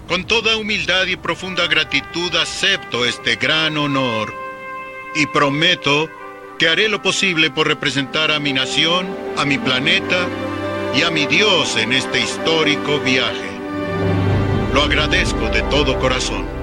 Con toda humildad y profunda gratitud acepto este gran honor y prometo que haré lo posible por representar a mi nación, a mi planeta y a mi Dios en este histórico viaje. Lo agradezco de todo corazón.